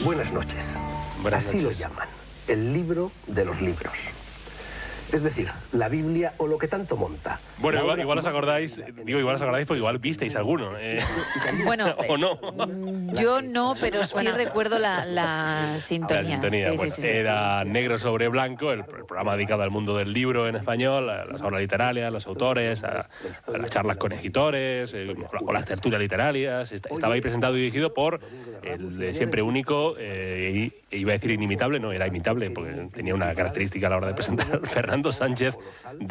Buenas noches. Buenas Así noches. lo llaman, el libro de los libros. Es decir, la Biblia o lo que tanto monta. Bueno, igual os acordáis, porque igual visteis alguno. Bueno, ¿O no? Yo no, pero sí recuerdo la sintonía. La sintonía, Sí, bueno, sí, sí. era Negro sobre Blanco, el programa dedicado al mundo del libro en español, a las obras literarias, a los autores, a las charlas con escritores, o las tertulias literarias. Estaba ahí presentado y dirigido por el siempre único, iba a decir inimitable, no, era imitable, porque tenía una característica a la hora de presentar, Fernando Sánchez